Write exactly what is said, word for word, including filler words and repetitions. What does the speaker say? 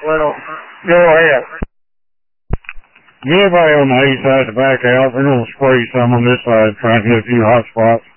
Well, go ahead. Get everybody on the east side to back out. We're going to spray some on this side, trying to hit a few hot spots.